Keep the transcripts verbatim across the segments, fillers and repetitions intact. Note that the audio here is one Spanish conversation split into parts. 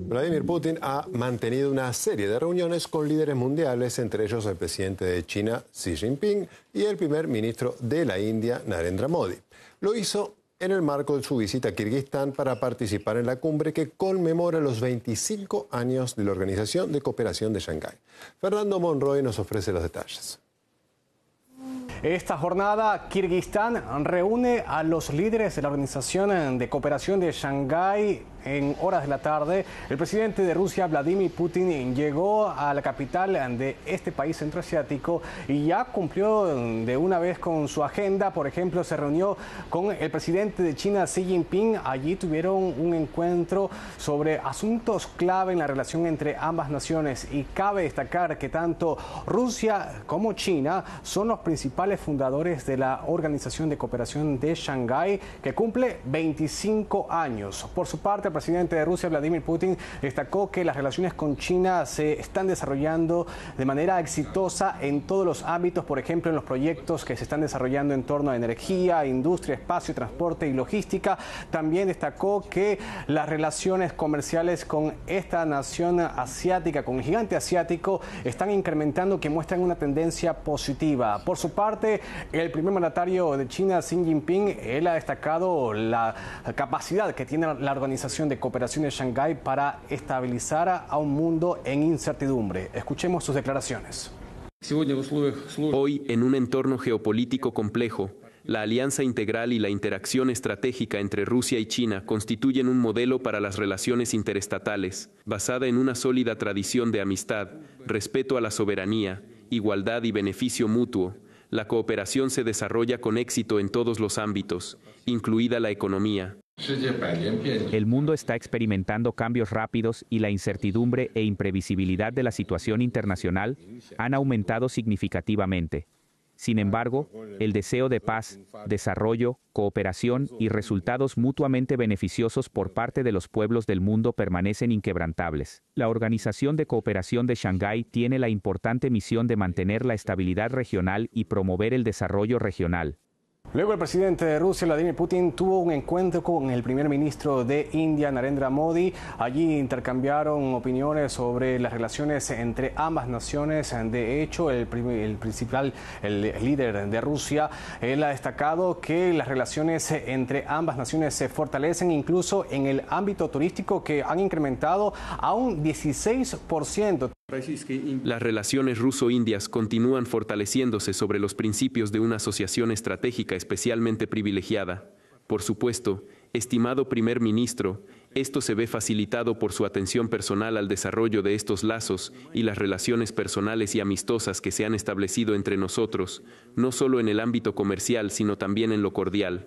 Vladimir Putin ha mantenido una serie de reuniones con líderes mundiales, entre ellos el presidente de China, Xi Jinping, y el primer ministro de la India, Narendra Modi. Lo hizo en el marco de su visita a Kirguistán para participar en la cumbre que conmemora los veinticinco años de la Organización de Cooperación de Shanghái. Fernando Monroy nos ofrece los detalles. Esta jornada, Kirguistán reúne a los líderes de la Organización de Cooperación de Shanghái en horas de la tarde. El presidente de Rusia, Vladimir Putin, llegó a la capital de este país centroasiático y ya cumplió de una vez con su agenda. Por ejemplo, se reunió con el presidente de China, Xi Jinping. Allí tuvieron un encuentro sobre asuntos clave en la relación entre ambas naciones. Y cabe destacar que tanto Rusia como China son los principales fundadores de la Organización de Cooperación de Shanghái, que cumple veinticinco años. Por su parte, el presidente de Rusia, Vladimir Putin, destacó que las relaciones con China se están desarrollando de manera exitosa en todos los ámbitos, por ejemplo, en los proyectos que se están desarrollando en torno a energía, industria, espacio, transporte y logística. También destacó que las relaciones comerciales con esta nación asiática, con el gigante asiático, están incrementando, que muestran una tendencia positiva. Por su parte, el primer mandatario de China, Xi Jinping, él ha destacado la capacidad que tiene la Organización de Cooperación de Shanghái para estabilizar a un mundo en incertidumbre. Escuchemos sus declaraciones. Hoy, en un entorno geopolítico complejo, la alianza integral y la interacción estratégica entre Rusia y China constituyen un modelo para las relaciones interestatales, basada en una sólida tradición de amistad, respeto a la soberanía, igualdad y beneficio mutuo. La cooperación se desarrolla con éxito en todos los ámbitos, incluida la economía. El mundo está experimentando cambios rápidos y la incertidumbre e imprevisibilidad de la situación internacional han aumentado significativamente. Sin embargo, el deseo de paz, desarrollo, cooperación y resultados mutuamente beneficiosos por parte de los pueblos del mundo permanecen inquebrantables. La Organización de Cooperación de Shanghái tiene la importante misión de mantener la estabilidad regional y promover el desarrollo regional. Luego, el presidente de Rusia, Vladimir Putin, tuvo un encuentro con el primer ministro de India, Narendra Modi. Allí intercambiaron opiniones sobre las relaciones entre ambas naciones. De hecho, el, el principal, el, el líder de Rusia, él ha destacado que las relaciones entre ambas naciones se fortalecen, incluso en el ámbito turístico, que han incrementado a un dieciséis por ciento. Las relaciones ruso-indias continúan fortaleciéndose sobre los principios de una asociación estratégica especialmente privilegiada. Por supuesto, estimado primer ministro, esto se ve facilitado por su atención personal al desarrollo de estos lazos y las relaciones personales y amistosas que se han establecido entre nosotros, no solo en el ámbito comercial, sino también en lo cordial.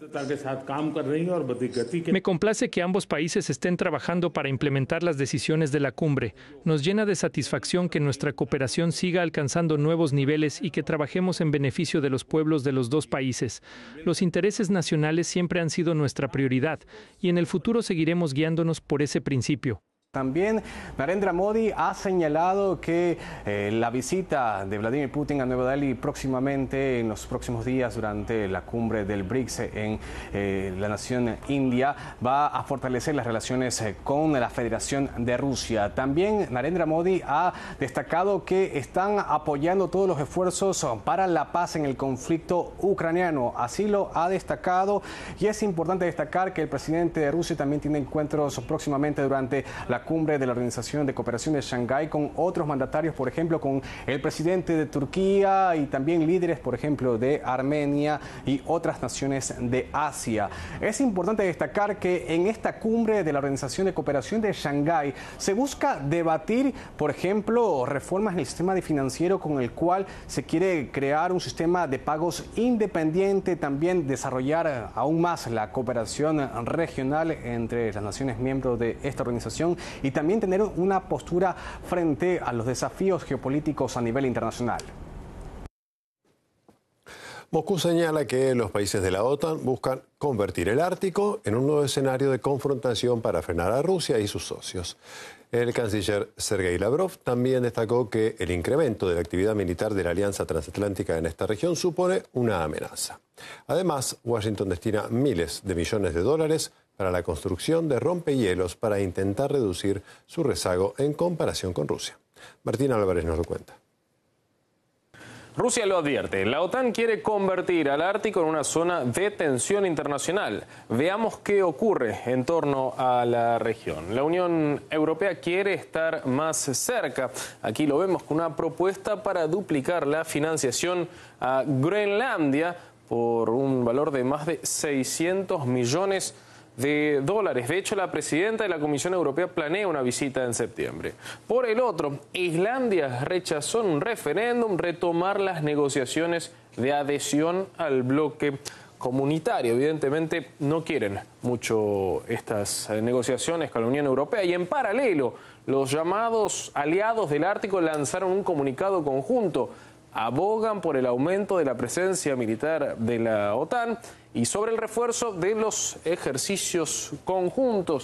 Me complace que ambos países estén trabajando para implementar las decisiones de la cumbre. Nos llena de satisfacción que nuestra cooperación siga alcanzando nuevos niveles y que trabajemos en beneficio de los pueblos de los dos países. Los intereses nacionales siempre han sido nuestra prioridad y en el futuro seguiremos guiándonos por ese principio. También Narendra Modi ha señalado que eh, la visita de Vladimir Putin a Nueva Delhi próximamente, en los próximos días, durante la cumbre del BRICS en eh, la nación India, va a fortalecer las relaciones eh, con la Federación de Rusia. También Narendra Modi ha destacado que están apoyando todos los esfuerzos para la paz en el conflicto ucraniano. Así lo ha destacado, y es importante destacar que el presidente de Rusia también tiene encuentros próximamente durante la cumbre de la Organización de Cooperación de Shanghái con otros mandatarios, por ejemplo, con el presidente de Turquía y también líderes, por ejemplo, de Armenia y otras naciones de Asia. Es importante destacar que en esta cumbre de la Organización de Cooperación de Shanghái se busca debatir, por ejemplo, reformas en el sistema financiero con el cual se quiere crear un sistema de pagos independiente, también desarrollar aún más la cooperación regional entre las naciones miembros de esta organización y también tener una postura frente a los desafíos geopolíticos a nivel internacional. Moscú señala que los países de la OTAN buscan convertir el Ártico en un nuevo escenario de confrontación para frenar a Rusia y sus socios. El canciller Sergei Lavrov también destacó que el incremento de la actividad militar de la Alianza Transatlántica en esta región supone una amenaza. Además, Washington destina miles de millones de dólares para la construcción de rompehielos para intentar reducir su rezago en comparación con Rusia. Martín Álvarez nos lo cuenta. Rusia lo advierte, la OTAN quiere convertir al Ártico en una zona de tensión internacional. Veamos qué ocurre en torno a la región. La Unión Europea quiere estar más cerca. Aquí lo vemos con una propuesta para duplicar la financiación a Groenlandia por un valor de más de seiscientos millones de dólares. De hecho, la presidenta de la Comisión Europea planea una visita en septiembre. Por el otro, Islandia rechazó en un referéndum retomar las negociaciones de adhesión al bloque comunitario. Evidentemente no quieren mucho estas negociaciones con la Unión Europea y en paralelo los llamados aliados del Ártico lanzaron un comunicado conjunto. Abogan por el aumento de la presencia militar de la OTAN y sobre el refuerzo de los ejercicios conjuntos.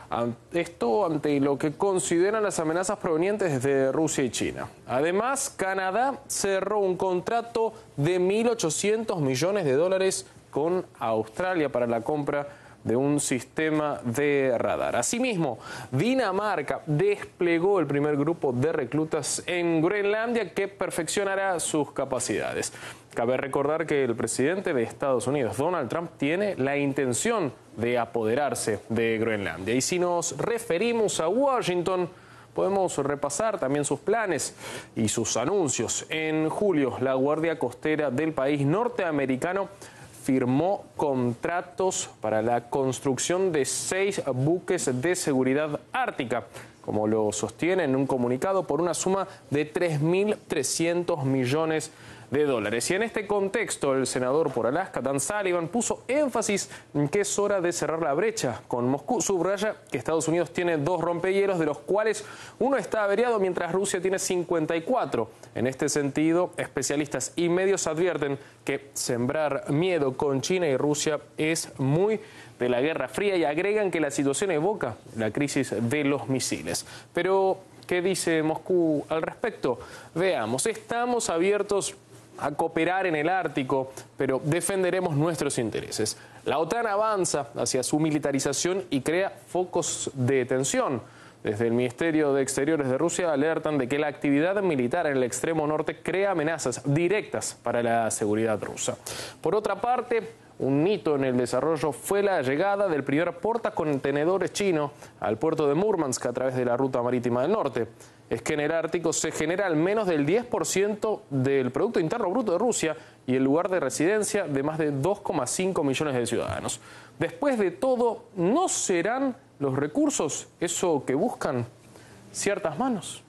Esto ante lo que consideran las amenazas provenientes de Rusia y China. Además, Canadá cerró un contrato de mil ochocientos millones de dólares con Australia para la compra de un sistema de radar. Asimismo, Dinamarca desplegó el primer grupo de reclutas en Groenlandia que perfeccionará sus capacidades. Cabe recordar que el presidente de Estados Unidos, Donald Trump, tiene la intención de apoderarse de Groenlandia. Y si nos referimos a Washington, podemos repasar también sus planes y sus anuncios. En julio, la Guardia Costera del país norteamericano firmó contratos para la construcción de seis buques de seguridad ártica, como lo sostiene en un comunicado, por una suma de tres mil trescientos millones de dólares. Y en este contexto, el senador por Alaska, Dan Sullivan, puso énfasis en que es hora de cerrar la brecha con Moscú. Subraya que Estados Unidos tiene dos rompehielos, de los cuales uno está averiado, mientras Rusia tiene cincuenta y cuatro. En este sentido, especialistas y medios advierten que sembrar miedo con China y Rusia es muy de la Guerra Fría y agregan que la situación evoca la crisis de los misiles. Pero, ¿qué dice Moscú al respecto? Veamos, estamos abiertos a cooperar en el Ártico, pero defenderemos nuestros intereses. La OTAN avanza hacia su militarización y crea focos de tensión. Desde el Ministerio de Exteriores de Rusia alertan de que la actividad militar en el extremo norte crea amenazas directas para la seguridad rusa. Por otra parte, un hito en el desarrollo fue la llegada del primer portacontenedores chino al puerto de Murmansk a través de la ruta marítima del norte. Es que en el Ártico se genera al menos del diez por ciento del Producto Interno Bruto de Rusia y el lugar de residencia de más de dos coma cinco millones de ciudadanos. Después de todo, ¿no serán los recursos eso que buscan ciertas manos?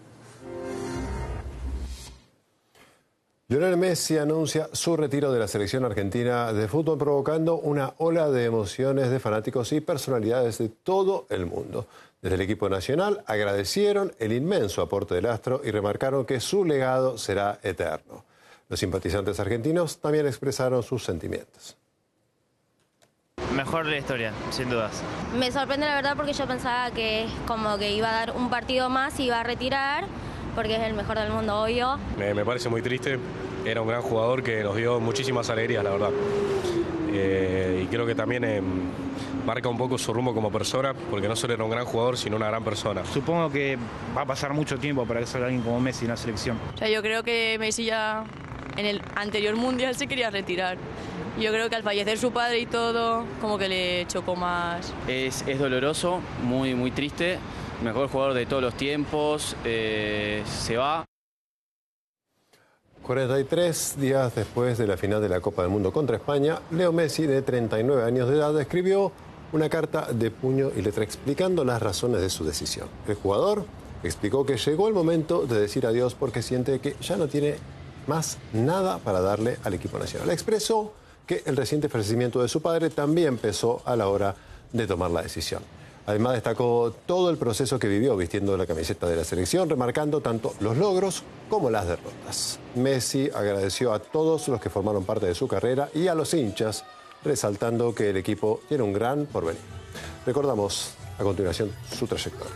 Lionel Messi anuncia su retiro de la selección argentina de fútbol, provocando una ola de emociones de fanáticos y personalidades de todo el mundo. Desde el equipo nacional agradecieron el inmenso aporte del astro y remarcaron que su legado será eterno. Los simpatizantes argentinos también expresaron sus sentimientos. Mejor de la historia, sin dudas. Me sorprende la verdad porque yo pensaba que como que iba a dar un partido más y iba a retirar, porque es el mejor del mundo, obvio. Me, me parece muy triste, era un gran jugador que nos dio muchísimas alegrías, la verdad. Eh, y creo que también eh, marca un poco su rumbo como persona, porque no solo era un gran jugador, sino una gran persona. Supongo que va a pasar mucho tiempo para que salga alguien como Messi en la selección. O sea, yo creo que Messi ya en el anterior mundial se quería retirar. Yo creo que al fallecer su padre y todo, como que le chocó más. Es, es doloroso, muy, muy triste. Mejor jugador de todos los tiempos, eh, se va. cuarenta y tres días después de la final de la Copa del Mundo contra España, Leo Messi, de treinta y nueve años de edad, escribió una carta de puño y letra explicando las razones de su decisión. El jugador explicó que llegó el momento de decir adiós porque siente que ya no tiene más nada para darle al equipo nacional. Expresó que el reciente fallecimiento de su padre también pesó a la hora de tomar la decisión. Además, destacó todo el proceso que vivió vistiendo la camiseta de la selección, remarcando tanto los logros como las derrotas. Messi agradeció a todos los que formaron parte de su carrera y a los hinchas, resaltando que el equipo tiene un gran porvenir. Recordamos a continuación su trayectoria.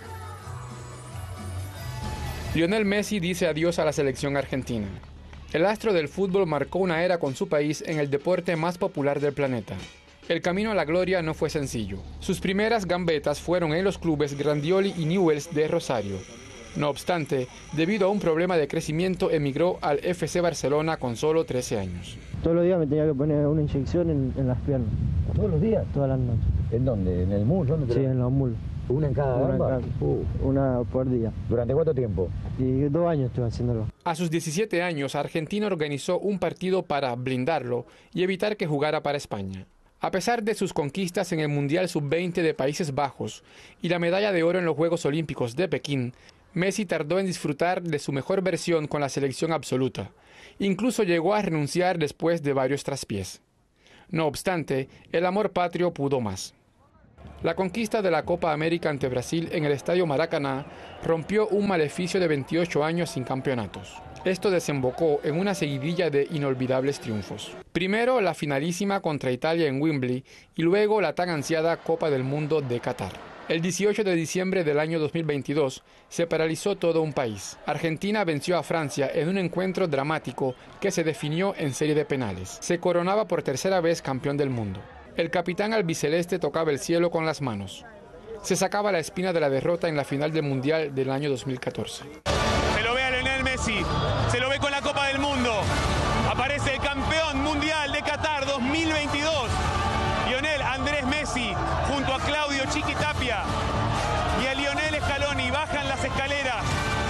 Lionel Messi dice adiós a la selección argentina. El astro del fútbol marcó una era con su país en el deporte más popular del planeta. El camino a la gloria no fue sencillo. Sus primeras gambetas fueron en los clubes Grandioli y Newell's de Rosario. No obstante, debido a un problema de crecimiento, emigró al F C Barcelona con solo trece años. Todos los días me tenía que poner una inyección en, en las piernas. ¿Todos los días? Todas las noches. ¿En dónde? ¿En el muslo? Sí, en los muslos. ¿Una en cada una, gamba? En cada, uh. una por día. ¿Durante cuánto tiempo? Y dos años estuve haciéndolo. A sus diecisiete años, Argentina organizó un partido para blindarlo y evitar que jugara para España. A pesar de sus conquistas en el Mundial sub veinte de Países Bajos y la medalla de oro en los Juegos Olímpicos de Pekín, Messi tardó en disfrutar de su mejor versión con la selección absoluta. Incluso llegó a renunciar después de varios traspiés. No obstante, el amor patrio pudo más. La conquista de la Copa América ante Brasil en el Estadio Maracaná rompió un maleficio de veintiocho años sin campeonatos. Esto desembocó en una seguidilla de inolvidables triunfos. Primero la finalísima contra Italia en Wembley y luego la tan ansiada Copa del Mundo de Qatar. El dieciocho de diciembre del año dos mil veintidós se paralizó todo un país. Argentina venció a Francia en un encuentro dramático que se definió en serie de penales. Se coronaba por tercera vez campeón del mundo. El capitán albiceleste tocaba el cielo con las manos. Se sacaba la espina de la derrota en la final del Mundial del año dos mil catorce. Se lo ve a Lionel Messi, se lo ve con la Copa del Mundo. Aparece el campeón mundial de Qatar dos mil veintidós. Lionel Andrés Messi junto a Claudio Chiqui Tapia y a Lionel Scaloni bajan las escaleras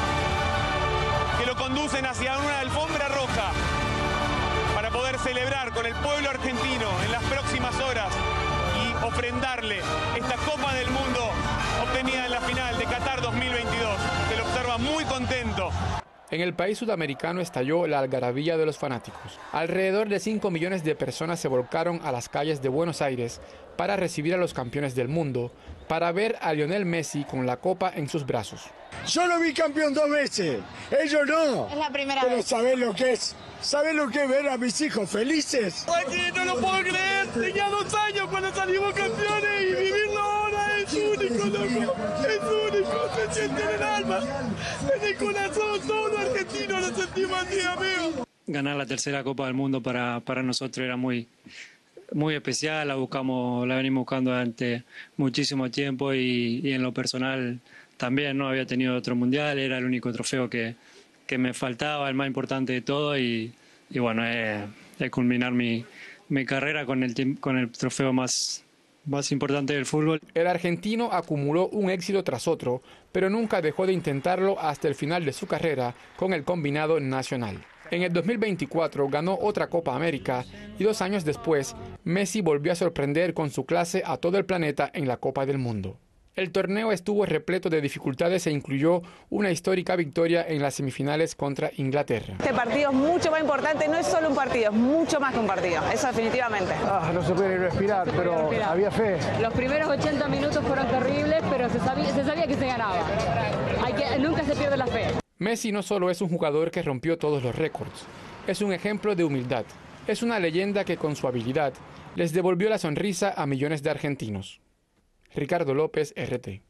que lo conducen hacia una alfombra roja para poder celebrar con el pueblo argentino en las próximas horas y ofrendarle esta Copa del Mundo obtenida en la final de Qatar dos mil veintidós. Se lo observa muy contento. En el país sudamericano estalló la algarabía de los fanáticos. Alrededor de cinco millones de personas se volcaron a las calles de Buenos Aires para recibir a los campeones del mundo, para ver a Lionel Messi con la copa en sus brazos. Yo lo vi campeón dos veces, ellos no. Es la primera Pero vez. ¿sabés lo que es? ¿Sabés lo que es ver a mis hijos felices? Aquí no lo puedo creer, tenía dos años cuando salimos campeones y vivirlo ahora es único, loco. Es único, se siente en el alma, en el corazón, todos los argentinos lo sentimos así, amigo. Ganar la tercera Copa del Mundo para, para nosotros era muy, muy especial, la buscamos, la venimos buscando durante muchísimo tiempo y, y en lo personal también no había tenido otro mundial, era el único trofeo que, que me faltaba, el más importante de todo y, y bueno, es, es culminar mi, mi carrera con el, con el trofeo más, más importante del fútbol. El argentino acumuló un éxito tras otro, pero nunca dejó de intentarlo hasta el final de su carrera con el combinado nacional. En el dos mil veinticuatro ganó otra Copa América y dos años después, Messi volvió a sorprender con su clase a todo el planeta en la Copa del Mundo. El torneo estuvo repleto de dificultades e incluyó una histórica victoria en las semifinales contra Inglaterra. Este partido es mucho más importante, no es solo un partido, es mucho más que un partido, eso definitivamente. Ah, no se puede respirar, se pero respirar. Había fe. Los primeros ochenta minutos fueron terribles, pero se sabía, se sabía que se ganaba. Hay que, nunca se pierde la fe. Messi no solo es un jugador que rompió todos los récords, es un ejemplo de humildad, es una leyenda que con su habilidad les devolvió la sonrisa a millones de argentinos. Ricardo López, R T.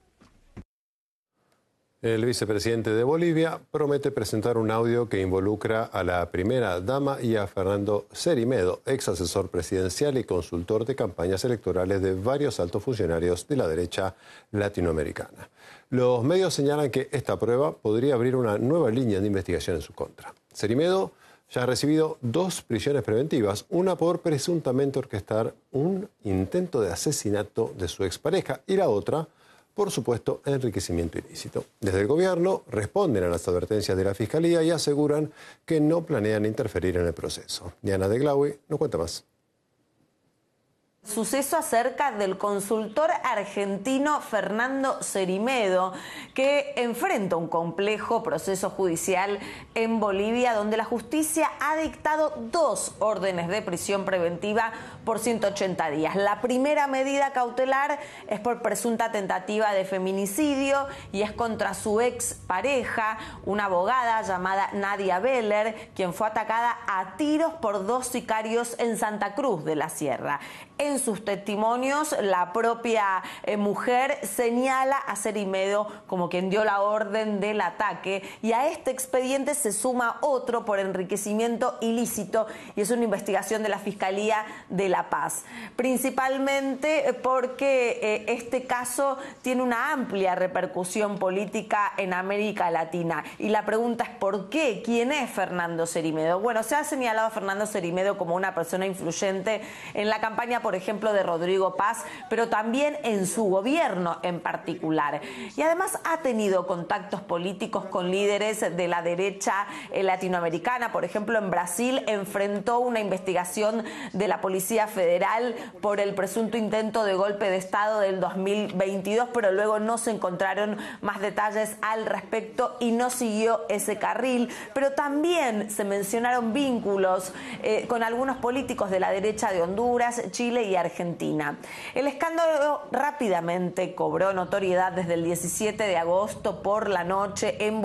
El vicepresidente de Bolivia promete presentar un audio que involucra a la primera dama y a Fernando Cerimedo, ex asesor presidencial y consultor de campañas electorales de varios altos funcionarios de la derecha latinoamericana. Los medios señalan que esta prueba podría abrir una nueva línea de investigación en su contra. Cerimedo ya ha recibido dos prisiones preventivas, una por presuntamente orquestar un intento de asesinato de su expareja y la otra por supuesto enriquecimiento ilícito. Desde el gobierno responden a las advertencias de la Fiscalía y aseguran que no planean interferir en el proceso. Diana de Glaui nos cuenta más. Suceso acerca del consultor argentino Fernando Cerimedo, que enfrenta un complejo proceso judicial en Bolivia, donde la justicia ha dictado dos órdenes de prisión preventiva por ciento ochenta días. La primera medida cautelar es por presunta tentativa de feminicidio y es contra su ex pareja, una abogada llamada Nadia Beller, quien fue atacada a tiros por dos sicarios en Santa Cruz de la Sierra. En en sus testimonios la propia eh, mujer señala a Cerimedo como quien dio la orden del ataque, y a este expediente se suma otro por enriquecimiento ilícito, y es una investigación de la Fiscalía de La Paz, principalmente porque eh, este caso tiene una amplia repercusión política en América Latina, y la pregunta es ¿por qué? ¿Quién es Fernando Cerimedo? Bueno, se ha señalado a Fernando Cerimedo como una persona influyente en la campaña, por ejemplo, de Rodrigo Paz, pero también en su gobierno en particular. Y además ha tenido contactos políticos con líderes de la derecha eh, latinoamericana. Por ejemplo, en Brasil enfrentó una investigación de la Policía Federal por el presunto intento de golpe de Estado del dos mil veintidós, pero luego no se encontraron más detalles al respecto y no siguió ese carril. Pero también se mencionaron vínculos eh, con algunos políticos de la derecha de Honduras, Chile y Argentina. El escándalo rápidamente cobró notoriedad desde el diecisiete de agosto por la noche en